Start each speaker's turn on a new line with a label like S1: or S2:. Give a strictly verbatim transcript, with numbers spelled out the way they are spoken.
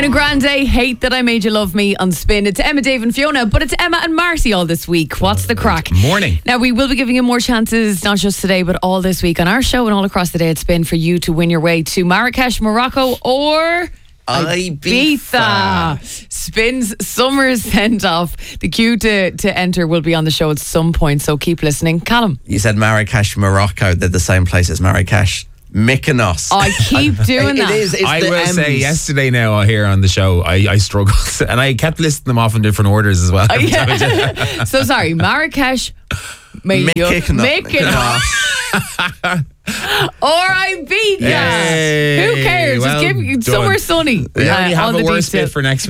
S1: Ariana Grande, Hate That I Made You Love Me on Spin. It's Emma, Dave and Fiona, but it's Emma and Marcy all this week. What's the crack?
S2: Morning.
S1: Now, we will be giving you more chances, not just today, but all this week on our show and all across the day at Spin for you to win your way to Marrakesh, Morocco or Ibiza. Spin's summer send off. The cue to, to enter will be on the show at some point, so keep listening. Callum.
S3: You said Marrakesh, Morocco. They're the same place as Marrakesh. Mykonos.
S1: I keep doing
S3: It
S1: that.
S3: is. It's
S2: I
S3: the
S2: will
S3: M's.
S2: say yesterday now here on the show, I, I struggled. And I kept listing them off in different orders as well.
S1: Oh, yeah. So sorry, Marrakesh,
S3: Mykonos.
S1: Mykonos. Or Ibiza.
S2: Hey,
S1: Who cares?
S2: well
S1: Just give
S2: done.
S1: somewhere sunny.
S2: We
S1: uh,
S2: already have
S1: on
S2: a
S1: the
S2: worse
S1: beach.
S2: bit for next